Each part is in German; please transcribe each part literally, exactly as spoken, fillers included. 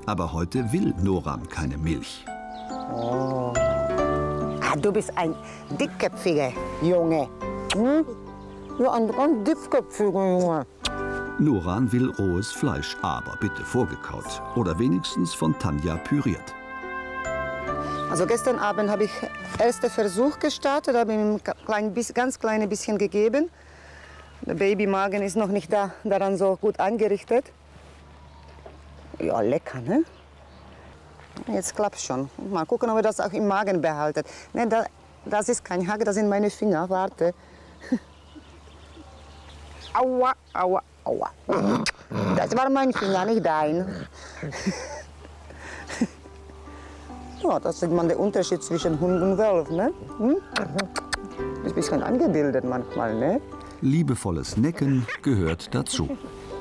Aber heute will Noran keine Milch. Oh. Ah, du bist ein dickköpfiger Junge. Hm? Ja, ein ganz dickköpfiger Junge. Noran will rohes Fleisch, aber bitte vorgekaut. Oder wenigstens von Tanja püriert. Also gestern Abend habe ich den ersten Versuch gestartet, habe ihm ein klein, ganz kleines bisschen gegeben. Der Babymagen ist noch nicht da, daran so gut angerichtet. Ja, lecker, ne? Jetzt klappt schon. Mal gucken, ob er das auch im Magen behalten. Ne, da, das ist kein Hack, das sind meine Finger. Warte. Aua, aua, aua. Das war mein Finger, nicht dein. Ja, das sieht man den Unterschied zwischen Hund und Wolf, ne? Hm? Ist ein bisschen angebildet manchmal, ne? Liebevolles Necken gehört dazu.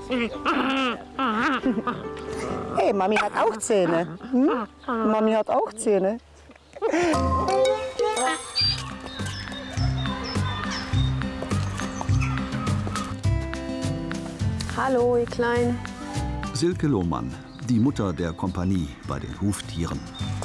Hey, Mami hat auch Zähne. Hm? Mami hat auch Zähne. Hallo, ihr Kleinen. Silke Lohmann, die Mutter der Kompanie bei den Huftieren.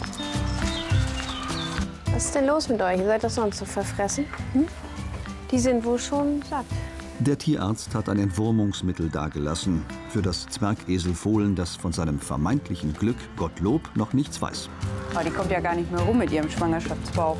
Was ist denn los mit euch? Ihr seid doch sonst so verfressen. Hm? Die sind wohl schon satt. Der Tierarzt hat ein Entwurmungsmittel dagelassen für das Zwergesel Fohlen, das von seinem vermeintlichen Glück Gottlob noch nichts weiß. Aber die kommt ja gar nicht mehr rum mit ihrem Schwangerschaftsbauch.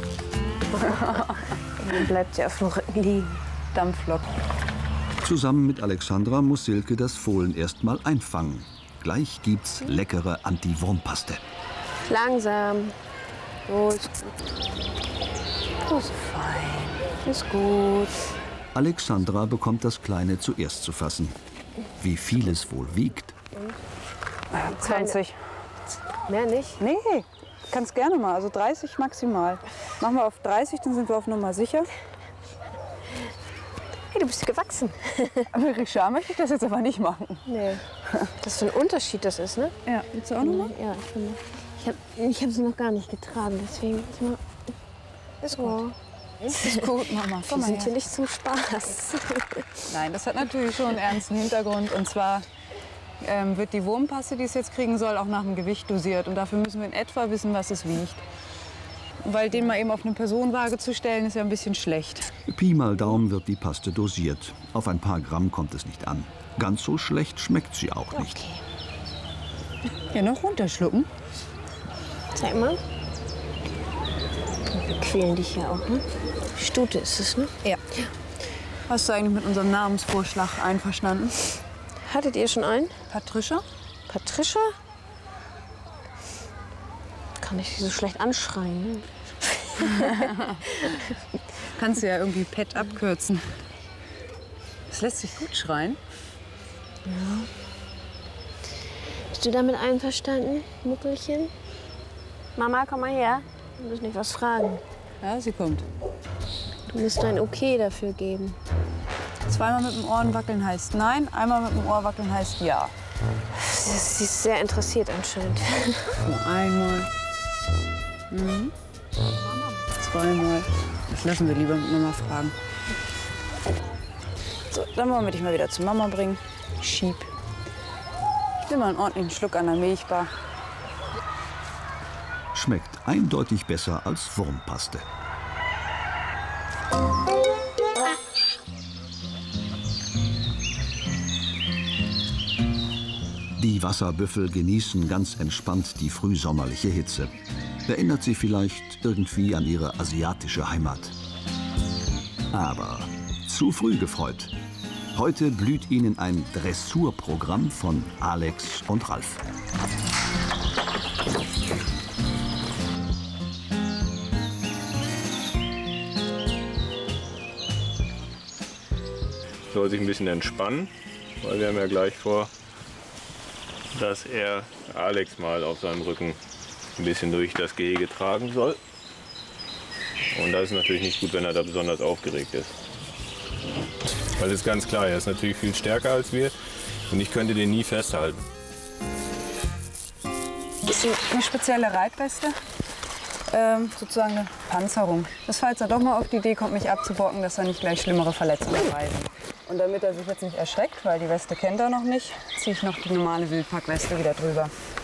Dann bleibt sie auf dem Rücken liegen. Dampflok. Zusammen mit Alexandra muss Silke das Fohlen erst mal einfangen. Gleich gibt's leckere Anti-Wurmpaste. Langsam. So ist gut. So ist fein. Ist gut. Alexandra bekommt das Kleine zuerst zu fassen. Wie viel es wohl wiegt. zwanzig. Mehr nicht? Nee, kannst gerne mal. Also dreißig maximal. Machen wir auf dreißig, dann sind wir auf Nummer sicher. Hey, du bist gewachsen. Aber Richard möchte ich das jetzt aber nicht machen. Nee. Das für ein Unterschied das ist, ne? Ja, willst du auch noch mal? Ja, ich finde. Ich habe ich hab sie noch gar nicht getragen, deswegen ist mal. Ist gut. Ist gut, Mama. Die sind hier nicht zum Spaß. Nein, das hat natürlich schon einen ernsten Hintergrund. Und zwar ähm, wird die Wurmpaste, die es jetzt kriegen soll, auch nach dem Gewicht dosiert. Und dafür müssen wir in etwa wissen, was es wiegt. Weil den mal eben auf eine Personenwaage zu stellen, ist ja ein bisschen schlecht. Pi mal Daumen wird die Paste dosiert. Auf ein paar Gramm kommt es nicht an. Ganz so schlecht schmeckt sie auch nicht. Okay. Ja, noch runterschlucken. Zeig mal. Wir quälen dich ja auch, ne? Stute ist es, ne? Ja. Hast du eigentlich mit unserem Namensvorschlag einverstanden? Hattet ihr schon einen? Patricia? Patricia? Kann ich sie so schlecht anschreien, ne? Kannst du ja irgendwie Pet abkürzen. Das lässt sich gut schreien. Ja. Bist du damit einverstanden, Muppelchen? Mama, komm mal her. Du musst nicht was fragen. Ja, sie kommt. Du musst dein Okay dafür geben. Zweimal mit dem Ohren wackeln heißt nein, einmal mit dem Ohr wackeln heißt ja. Sie ist, sie ist sehr interessiert anscheinend. Nur einmal. Mhm. Zweimal. Das lassen wir lieber mit Mama fragen. So, dann wollen wir dich mal wieder zu Mama bringen. Schieb. Ich will mal einen ordentlichen Schluck an der Milchbar. Schmeckt eindeutig besser als Wurmpaste. Die Wasserbüffel genießen ganz entspannt die frühsommerliche Hitze. Erinnert sie vielleicht irgendwie an ihre asiatische Heimat. Aber zu früh gefreut. Heute blüht ihnen ein Dressurprogramm von Alex und Ralf. Soll sich ein bisschen entspannen, weil wir haben ja gleich vor, dass er Alex mal auf seinem Rücken ein bisschen durch das Gehege tragen soll. Und das ist natürlich nicht gut, wenn er da besonders aufgeregt ist. Weil es ist ganz klar, er ist natürlich viel stärker als wir und ich könnte den nie festhalten. Das ist eine spezielle Reitweste, ähm, sozusagen eine Panzerung. Das, falls er doch mal auf die Idee kommt, mich abzubocken, dass er nicht gleich schlimmere Verletzungen dabei sind. Und damit er sich jetzt nicht erschreckt, weil die Weste kennt er noch nicht, ziehe ich noch die normale Wildpackweste wieder drüber.